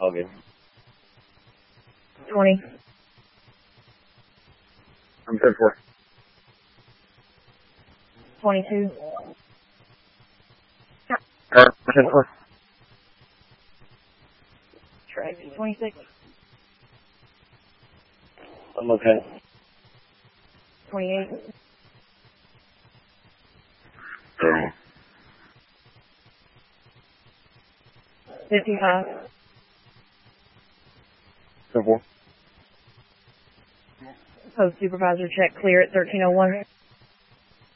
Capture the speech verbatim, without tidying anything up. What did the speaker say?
All good. twenty. I'm ten four. twenty-two. Car, ten four. Track, twenty-six. I'm okay. twenty-eight. Um, fifty-five. ten four. Post supervisor check clear at thirteen oh one.